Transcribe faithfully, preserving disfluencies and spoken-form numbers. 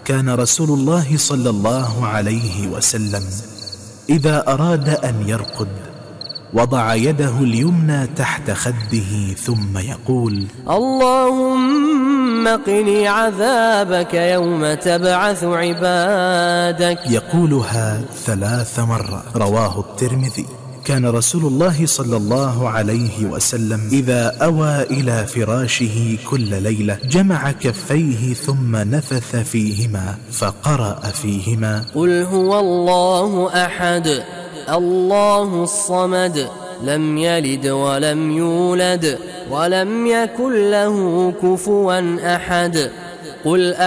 كان رسول الله صلى الله عليه وسلم إذا أراد أن يرقد وضع يده اليمنى تحت خده ثم يقول: اللهم قني عذابك يوم تبعث عبادك. يقولها ثلاث مرات. رواه الترمذي. كان رسول الله صلى الله عليه وسلم إذا أوى إلى فراشه كل ليلة جمع كفيه ثم نفث فيهما فقرأ فيهما: قل هو الله أحد الله الصمد لم يلد ولم يولد ولم يكن له كفوا أحد. قل